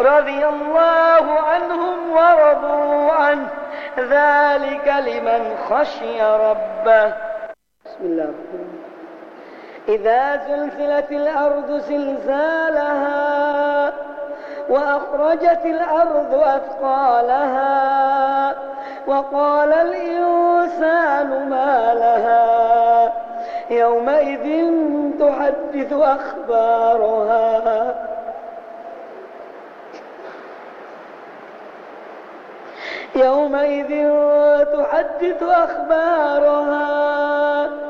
رضي الله عنهم ورضوا عنه ذلك لمن خشي ربه. بسم الله الرحمن الرحيم. إذا زلزلت الأرض زلزالها وأخرجت الأرض أثقالها وقال الإنسان ما لها يومئذ تحدث أخبارها يومئذ تحدث أخبارها